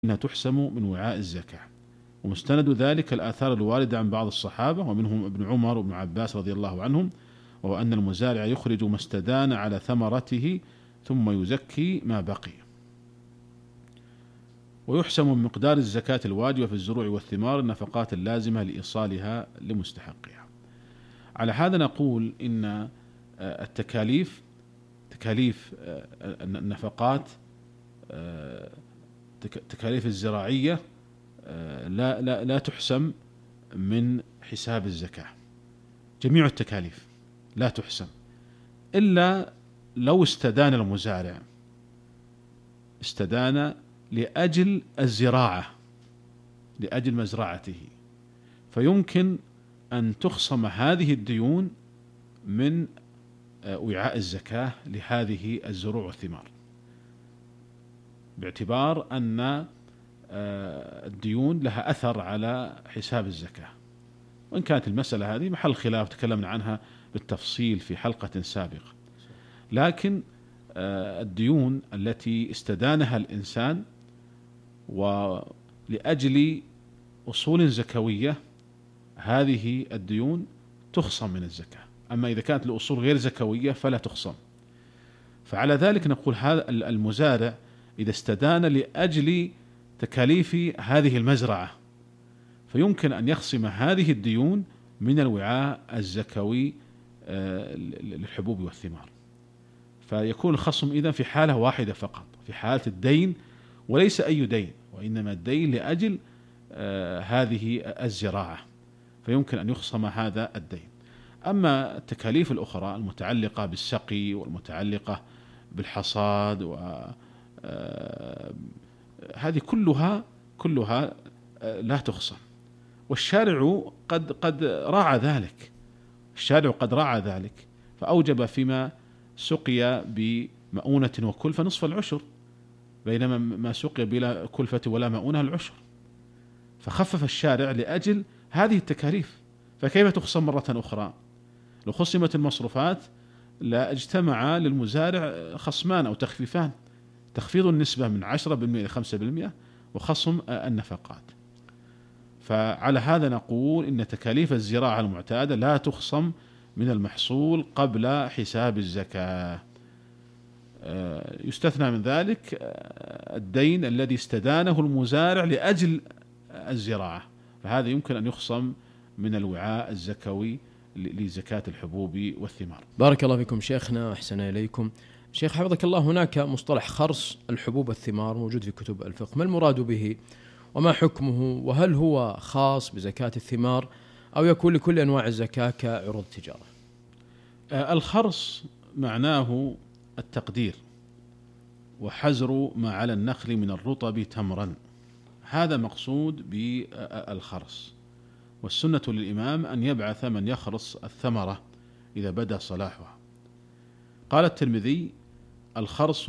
أنها تحسم من وعاء الزكاة، ومستند ذلك الآثار الواردة عن بعض الصحابة ومنهم ابن عمر وابن عباس رضي الله عنهم، وهو أن المزارع يخرج ما استدان على ثمرته ثم يزكي ما بقي. ويحسم من مقدار الزكاة الواجبة في الزروع والثمار النفقات اللازمة لإيصالها لمستحقها. على هذا نقول إن التكاليف، تكاليف النفقات، تكاليف الزراعية لا تحسم من حساب الزكاة. جميع التكاليف لا تحسم إلا لو استدان المزارع، استدان لأجل الزراعة، لأجل مزرعته، فيمكن أن تخصم هذه الديون من وعاء الزكاة لهذه الزروع والثمار، باعتبار أن الديون لها أثر على حساب الزكاة. وإن كانت المسألة هذه محل خلاف تكلمنا عنها بالتفصيل في حلقة سابقة، لكن الديون التي استدانها الإنسان ولأجل أصول زكوية، هذه الديون تخصم من الزكاة. أما إذا كانت الأصول غير زكوية فلا تخصم. فعلى ذلك نقول هذا المزارع إذا استدان لأجل تكاليف هذه المزرعة فيمكن أن يخصم هذه الديون من الوعاء الزكوي للحبوب والثمار، فيكون الخصم إذن في حالة واحدة فقط، في حالة الدين، وليس أي دين، وإنما الدين لأجل هذه الزراعة، فيمكن أن يخصم هذا الدين. أما التكاليف الأخرى المتعلقة بالسقي والمتعلقة بالحصاد هذه كلها لا تخصم. والشارع قد راعى ذلك، الشارع قد راعى ذلك فأوجب فيما سقي بمؤونة وكلفة نصف العشر، بينما ما سقي بلا كلفة ولا مؤونة العشر، فخفف الشارع لأجل هذه التكاليف. فكيف تخصم مرة أخرى؟ لو خصمت المصروفات لا اجتمع للمزارع خصمان أو تخفيفان، تخفيض النسبة من 10% إلى 5% وخصم النفقات. فعلى هذا نقول إن تكاليف الزراعة المعتادة لا تخصم من المحصول قبل حساب الزكاة. يستثنى من ذلك الدين الذي استدانه المزارع لأجل الزراعة، فهذا يمكن أن يخصم من الوعاء الزكوي لزكاة الحبوب والثمار. بارك الله فيكم شيخنا، أحسن إليكم. شيخ حفظك الله، هناك مصطلح خرص الحبوب والثمار موجود في كتب الفقه، ما المراد به وما حكمه؟ وهل هو خاص بزكاة الثمار أو يكون لكل أنواع الزكاة كعروض تجارة؟ الخرص معناه التقدير وحزر ما على النخل من الرطب تمرا، هذا مقصود بالخرص. والسنة للإمام أن يبعث من يخرص الثمرة إذا بدا صلاحها. قال الترمذي: الخرص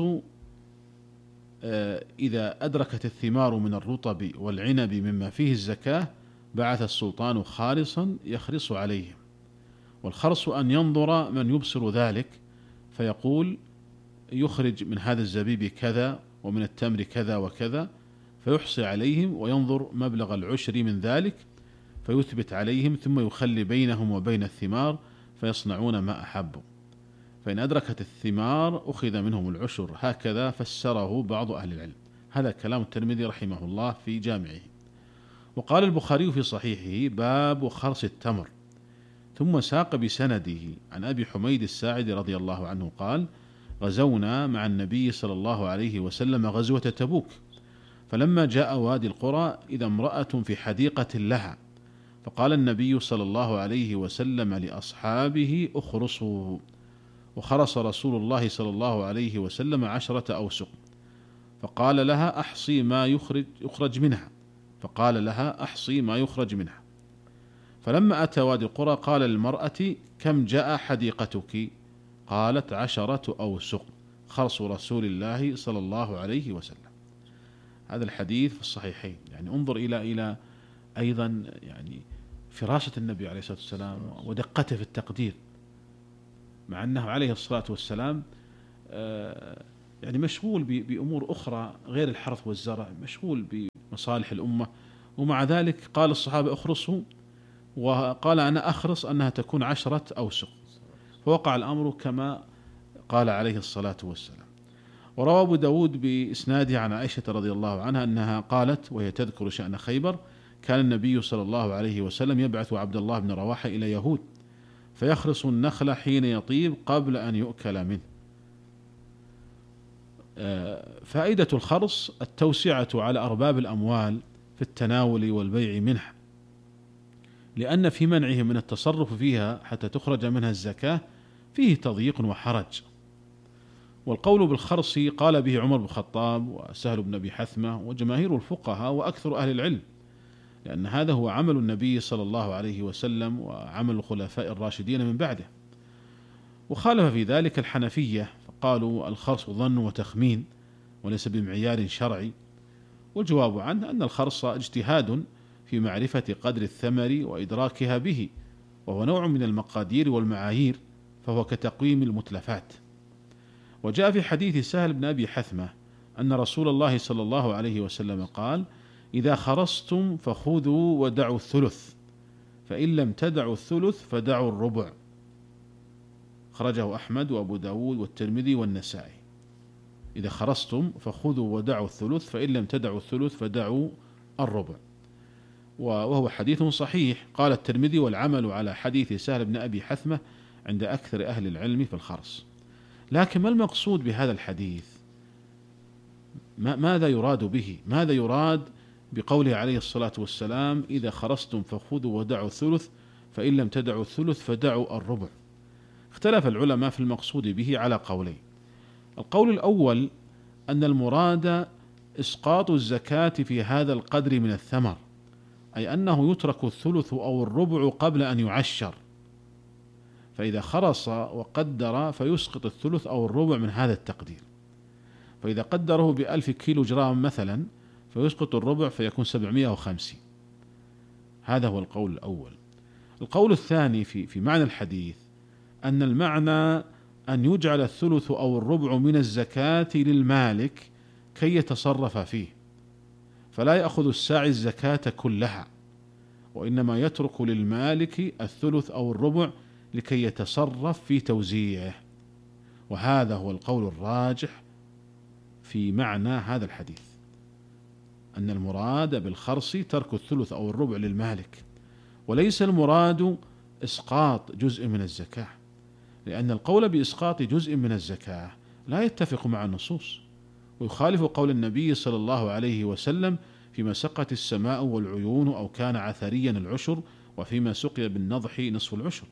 إذا أدركت الثمار من الرطب والعنب مما فيه الزكاة بعث السلطان خارصا يخرص عليهم. والخرص أن ينظر من يبصر ذلك فيقول: يخرج من هذا الزبيب كذا ومن التمر كذا وكذا، فيحصي عليهم وينظر مبلغ العشر من ذلك فيثبت عليهم، ثم يخلي بينهم وبين الثمار فيصنعون ما أحبوا، فإن أدركت الثمار أخذ منهم العشر. هكذا فسره بعض أهل العلم. هذا كلام الترمذي رحمه الله في جامعه. وقال البخاري في صحيحه: باب خرص التمر. ثم ساق بسنده عن أبي حميد الساعدي رضي الله عنه قال: غزونا مع النبي صلى الله عليه وسلم غزوة تبوك، فلما جاء وادي القرى إذا امرأة في حديقة لها، فقال النبي صلى الله عليه وسلم لأصحابه: اخرصوا. وخرص رسول الله صلى الله عليه وسلم 10 أوسق، فقال لها: أحصي ما يخرج منها. فقال لها: أحصي ما يخرج منها. فلما أتى وادي القرى قال للمرأة: كم جاء حديقتك؟ قالت: 10 أوسق، خرص رسول الله صلى الله عليه وسلم. هذا الحديث في الصحيحين. يعني انظر إلى أيضا يعني فراسة النبي عليه الصلاة والسلام ودقته في التقدير، مع أنه عليه الصلاة والسلام يعني مشغول بأمور أخرى غير الحرث والزرع، مشغول بمصالح الأمة، ومع ذلك قال الصحابة اخرصوا، وقال أنا أخرص أنها تكون 10 أوسق، فوقع الأمر كما قال عليه الصلاة والسلام. وروى أبو داود بإسناده عن عائشة رضي الله عنها أنها قالت وهي تذكر شأن خيبر: كان النبي صلى الله عليه وسلم يبعث عبد الله بن رواحة إلى يهود فيخرص النخل حين يطيب قبل أن يؤكل منه. فائدة الخرص التوسعة على أرباب الأموال في التناول والبيع منه، لأن في منعه من التصرف فيها حتى تخرج منها الزكاة فيه تضييق وحرج. والقول بالخرص قال به عمر بن الخطاب وسهل بن أبي حثمة وجماهير الفقهاء وأكثر أهل العلم، لأن هذا هو عمل النبي صلى الله عليه وسلم وعمل الخلفاء الراشدين من بعده. وخالف في ذلك الحنفية فقالوا الخرص ظن وتخمين وليس بمعيار شرعي، والجواب عنه أن الخرص اجتهاد في معرفة قدر الثمر وإدراكها به، وهو نوع من المقادير والمعايير، فهو كتقويم المتلفات. وجاء في حديث سهل بن أبي حثمة أن رسول الله صلى الله عليه وسلم قال: إذا خرصتم فخذوا ودعوا الثلث، فإن لم تدعوا الثلث فدعوا الربع. خرجه أحمد وأبو داود والترمذي والنسائي. إذا خرصتم فخذوا ودعوا الثلث، فإن لم تدعوا الثلث فدعوا الربع. وهو حديث صحيح. قال الترمذي: والعمل على حديث سهل بن أبي حثمة عند أكثر أهل العلم في الخرص. لكن ما المقصود بهذا الحديث؟ ماذا يراد به؟ ماذا يراد بقوله عليه الصلاة والسلام: إذا خرصتم فخذوا ودعوا الثلث، فإن لم تدعوا الثلث فدعوا الربع؟ اختلف العلماء في المقصود به على قولين. القول الأول أن المراد إسقاط الزكاة في هذا القدر من الثمر، أي أنه يترك الثلث أو الربع قبل أن يعشر، فإذا خرص وقدر فيسقط الثلث أو الربع من هذا التقدير. فإذا قدره ب1000 كيلو جرام مثلا فيسقط الربع فيكون 750. هذا هو القول الأول. القول الثاني في معنى الحديث أن المعنى أن يجعل الثلث أو الربع من الزكاة للمالك كي يتصرف فيه، فلا يأخذ الساعي الزكاة كلها، وإنما يترك للمالك الثلث أو الربع لكي يتصرف في توزيعه. وهذا هو القول الراجح في معنى هذا الحديث، أن المراد بالخرص ترك الثلث أو الربع للمالك، وليس المراد إسقاط جزء من الزكاة، لأن القول بإسقاط جزء من الزكاة لا يتفق مع النصوص، ويخالف قول النبي صلى الله عليه وسلم: فيما سقت السماء والعيون أو كان عثريا العشر، وفيما سقي بالنضح نصف العشر.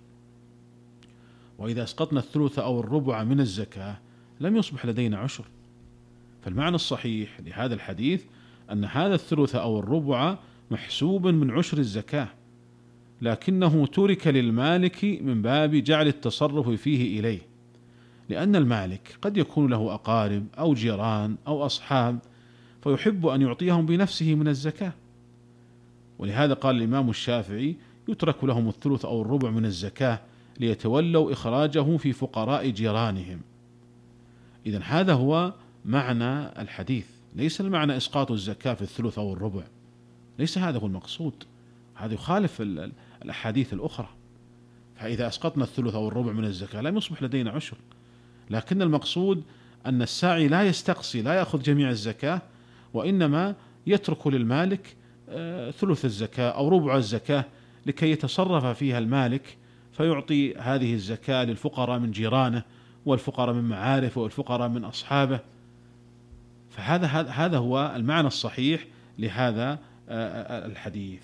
وإذا أسقطنا الثلث أو الربع من الزكاة لم يصبح لدينا عشر. فالمعنى الصحيح لهذا الحديث أن هذا الثلث أو الربع محسوب من عشر الزكاة، لكنه ترك للمالك من باب جعل التصرف فيه إليه، لأن المالك قد يكون له أقارب أو جيران أو أصحاب فيحب أن يعطيهم بنفسه من الزكاة. ولهذا قال الإمام الشافعي: يترك لهم الثلث أو الربع من الزكاة ليتولوا إخراجه في فقراء جيرانهم. إذن هذا هو معنى الحديث، ليس المعنى إسقاط الزكاة في الثلث أو الربع، ليس هذا هو المقصود، هذا يخالف الأحاديث الأخرى. فإذا أسقطنا الثلث أو الربع من الزكاة لم يصبح لدينا عشر، لكن المقصود أن الساعي لا يستقصي، لا يأخذ جميع الزكاة، وإنما يترك للمالك ثلث الزكاة أو ربع الزكاة لكي يتصرف فيها المالك، فيعطي هذه الزكاة للفقراء من جيرانه والفقراء من معارفه والفقراء من أصحابه. فهذا هو المعنى الصحيح لهذا الحديث.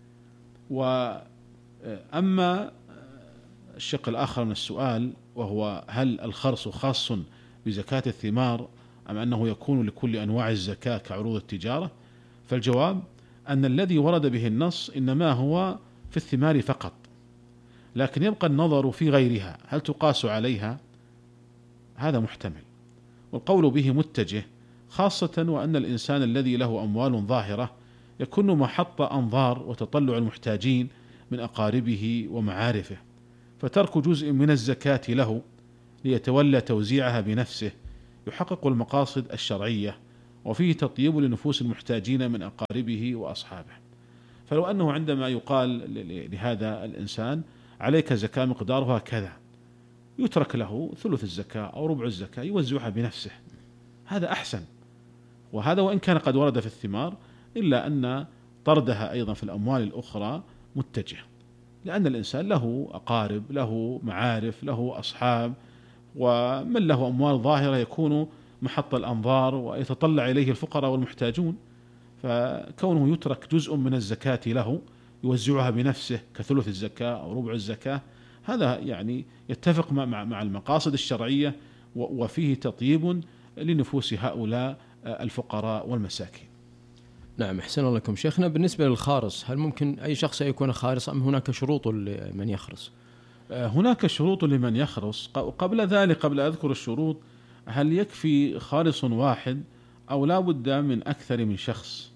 وأما الشق الآخر من السؤال، وهو هل الخرص خاص بزكاة الثمار أم أنه يكون لكل أنواع الزكاة كعروض التجارة؟ فالجواب أن الذي ورد به النص إنما هو في الثمار فقط، لكن يبقى النظر في غيرها هل تقاس عليها؟ هذا محتمل، والقول به متجه، خاصة وأن الإنسان الذي له أموال ظاهرة يكون محط أنظار وتطلع المحتاجين من أقاربه ومعارفه، فترك جزء من الزكاة له ليتولى توزيعها بنفسه يحقق المقاصد الشرعية، وفيه تطيب لنفوس المحتاجين من أقاربه وأصحابه. فلو أنه عندما يقال لهذا الإنسان عليك زكاة مقدارها كذا، يترك له ثلث الزكاة أو ربع الزكاة يوزعها بنفسه، هذا أحسن. وهذا وإن كان قد ورد في الثمار، إلا أن طردها أيضا في الأموال الأخرى متجه، لأن الإنسان له أقارب، له معارف، له أصحاب، ومن له أموال ظاهرة يكون محط الأنظار ويتطلع إليه الفقراء والمحتاجون، فكونه يترك جزء من الزكاة له يوزعها بنفسه كثلث الزكاة أو ربع الزكاة، هذا يعني يتفق مع المقاصد الشرعية، وفيه تطيب لنفوس هؤلاء الفقراء والمساكين. نعم، أحسن الله لكم شيخنا. بالنسبة للخارص، هل ممكن أي شخص يكون خارص أم هناك شروط لمن يخرص؟ هناك شروط لمن يخرص. قبل ذلك، قبل أذكر الشروط، هل يكفي خالص واحد أو لا بد من أكثر من شخص؟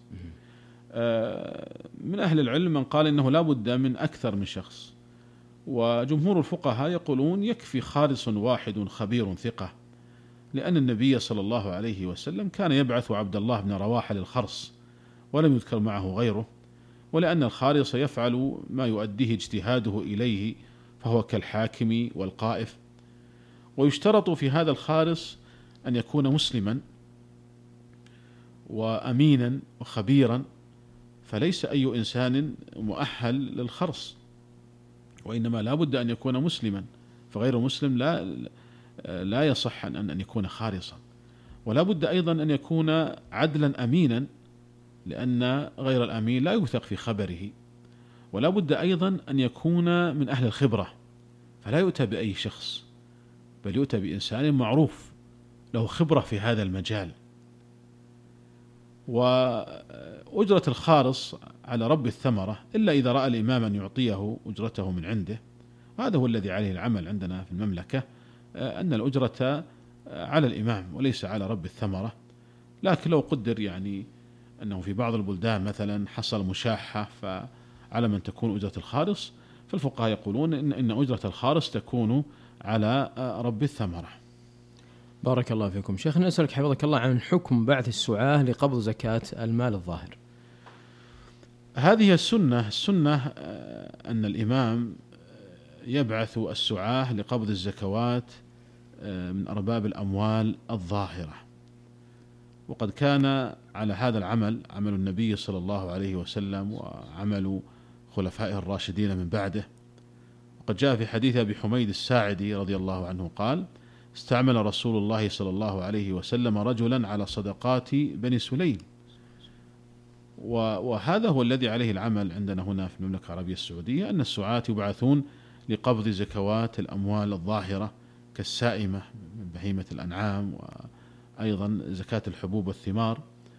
من أهل العلم من قال إنه لا بد من أكثر من شخص، وجمهور الفقهاء يقولون يكفي خالص واحد خبير ثقة، لأن النبي صلى الله عليه وسلم كان يبعث عبد الله بن رواحة للخرص ولم يذكر معه غيره، ولأن الخارص يفعل ما يؤديه اجتهاده إليه، فهو كالحاكم والقائف. ويشترط في هذا الخارص أن يكون مسلما وأمينا وخبيرا، فليس أي إنسان مؤهل للخرص، وإنما لا بد أن يكون مسلما، فغير مسلم لا يصح أن يكون خارصا. ولا بد أيضا أن يكون عدلا أمينا، لأن غير الأمين لا يوثق في خبره. ولا بد أيضا أن يكون من أهل الخبرة، فلا يؤتى بأي شخص، بل يؤتى بإنسان معروف له خبرة في هذا المجال. وأجرة الخارص على رب الثمرة، إلا إذا رأى الإمام أن يعطيه أجرته من عنده، هذا هو الذي عليه العمل عندنا في المملكة، أن الأجرة على الإمام وليس على رب الثمرة. لكن لو قدر يعني أنه في بعض البلدان مثلا حصل مشاحة فعلى من تكون أجرة الخارص، فالفقهاء يقولون إن أجرة الخارص تكون على رب الثمرة. بارك الله فيكم شيخنا. نسألك حفظك الله عن حكم بعث السعاة لقبض زكاة المال الظاهر. هذه السنة أن الإمام يبعث السعاة لقبض الزكوات من أرباب الأموال الظاهرة، وقد كان على هذا العمل عمل النبي صلى الله عليه وسلم وعمل خلفائه الراشدين من بعده. وقد جاء في حديث أبي حميد الساعدي رضي الله عنه قال: استعمل رسول الله صلى الله عليه وسلم رجلا على صدقات بني سليم. وهذا هو الذي عليه العمل عندنا هنا في المملكة العربية السعودية، أن السعاة يبعثون لقبض زكوات الأموال الظاهرة كالسائمة من بهيمة الأنعام، وأيضا زكاة الحبوب والثمار.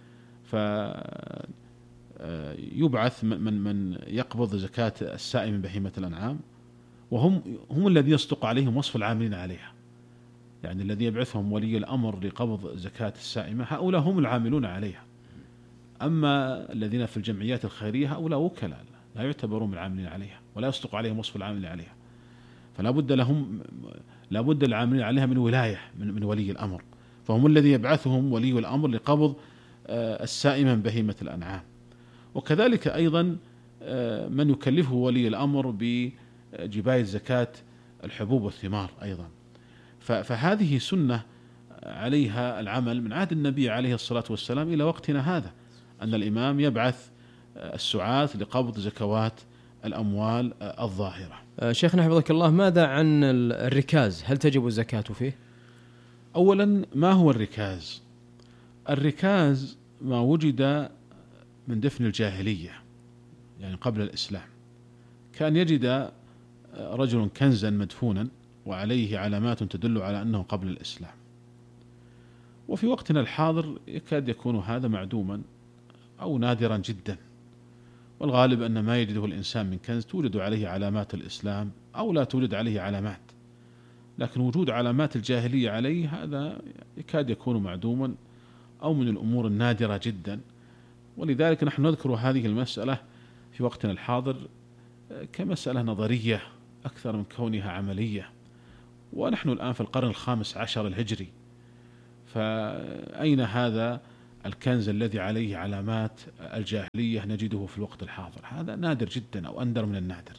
فيبعث من يقبض زكاة السائمة من بهيمة الأنعام، وهم الذي يصدق عليهم وصف العاملين عليها، يعني الذي يبعثهم ولي الأمر لقبض زكاة السائمة هؤلاء هم العاملون عليها. أما الذين في الجمعيات الخيرية هؤلاء وكلاء لا يعتبرون من العاملين عليها ولا يصدق عليهم وصف العاملين عليها، فلا بد العاملين عليها من ولاية من ولي الأمر، فهم الذي يبعثهم ولي الأمر لقبض السائمة من بهيمة الأنعام. وكذلك أيضا من يكلفه ولي الأمر بجباية زكاة الحبوب والثمار أيضا. فهذه سنة عليها العمل من عهد النبي عليه الصلاة والسلام إلى وقتنا هذا، أن الإمام يبعث السعاة لقبض زكوات الأموال الظاهرة. شيخنا حفظك الله، ماذا عن الركاز؟ هل تجب الزكاة فيه؟ أولا، ما هو الركاز؟ الركاز ما وجد من دفن الجاهلية، يعني قبل الإسلام. كان يجد رجل كنزا مدفونا وعليه علامات تدل على أنه قبل الإسلام، وفي وقتنا الحاضر يكاد يكون هذا معدوما أو نادرا جدا، والغالب أن ما يجده الإنسان من كنز توجد عليه علامات الإسلام أو لا توجد عليه علامات، لكن وجود علامات الجاهلية عليه هذا يكاد يكون معدوما أو من الأمور النادرة جدا. ولذلك نحن نذكر هذه المسألة في وقتنا الحاضر كمسألة نظرية أكثر من كونها عملية، ونحن الآن في القرن 15 الهجري، فأين هذا الكنز الذي عليه علامات الجاهلية نجده في الوقت الحاضر؟ هذا نادر جدا أو أندر من النادر.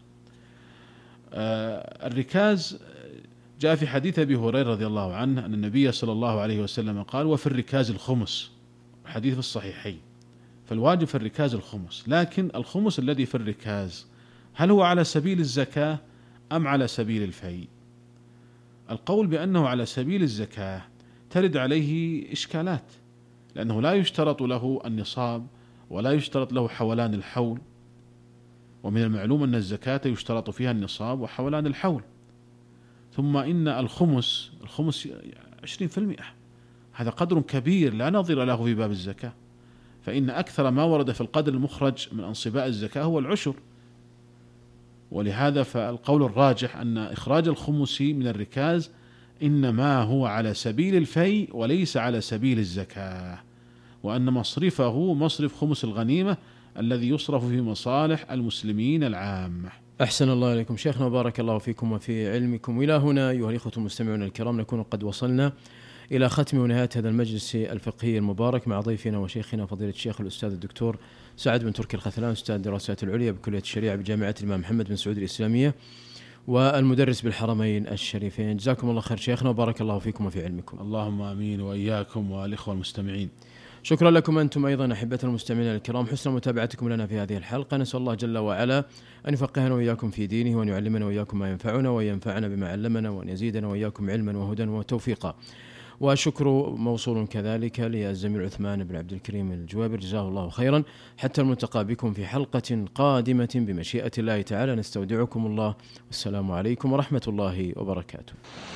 الركاز جاء في حديث أبي هريرة رضي الله عنه أن النبي صلى الله عليه وسلم قال: وفي الركاز الخمس، حديث في الصحيحين. فالواجب في الركاز الخمس، لكن الخمس الذي في الركاز هل هو على سبيل الزكاة أم على سبيل الفيء؟ القول بأنه على سبيل الزكاة ترد عليه إشكالات، لأنه لا يشترط له النصاب ولا يشترط له حولان الحول، ومن المعلوم أن الزكاة يشترط فيها النصاب وحولان الحول. ثم إن الخمس 20%، هذا قدر كبير لا نظير له في باب الزكاة، فإن أكثر ما ورد في القدر المخرج من أنصباء الزكاة هو العشر. ولهذا فالقول الراجح أن إخراج الخمس من الركاز إنما هو على سبيل الفيء وليس على سبيل الزكاة، وأن مصرفه مصرف خمس الغنيمة الذي يصرف في مصالح المسلمين العامة. أحسن الله إليكم شيخنا وبارك الله فيكم وفي علمكم. إلى هنا أيها الإخوة المستمعون الكرام نكون قد وصلنا إلى ختم ونهاية هذا المجلس الفقهي المبارك مع ضيفنا وشيخنا فضيلة الشيخ الأستاذ الدكتور سعد بن تركي الخثلان، أستاذ الدراسات العليا بكلية الشريعة بجامعة الإمام محمد بن سعود الإسلامية والمدرس بالحرمين الشريفين. جزاكم الله خير شيخنا وبارك الله فيكم وفي علمكم. اللهم آمين وإياكم والإخوة المستمعين. شكرا لكم أنتم أيضا أحبة المستمعين الكرام حسن متابعتكم لنا في هذه الحلقة. نسأل الله جل وعلا أن يفقهنا وإياكم في دينه وأن يعلمنا وإياكم ما ينفعنا وأن ينفعنا بما علمنا وأن يزيدنا وإياكم علما وهدى وتوفيقا. وشكر موصول كذلك للزميل عثمان بن عبد الكريم الجوابر جزاه الله خيرا. حتى الملتقى بكم في حلقة قادمة بمشيئة الله تعالى، نستودعكم الله والسلام عليكم ورحمة الله وبركاته.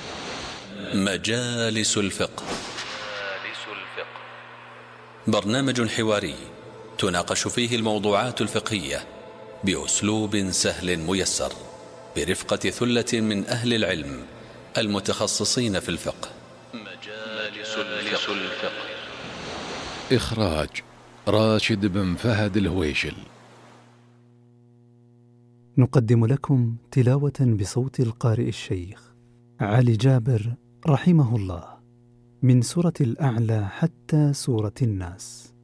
مجالس الفقه، برنامج حواري تناقش فيه الموضوعات الفقهية بأسلوب سهل ميسر برفقة ثلة من أهل العلم المتخصصين في الفقه. مجالس الفقه. إخراج راشد بن فهد الهويشل. نقدم لكم تلاوة بصوت القارئ الشيخ علي جابر رحمه الله من سورة الأعلى حتى سورة الناس.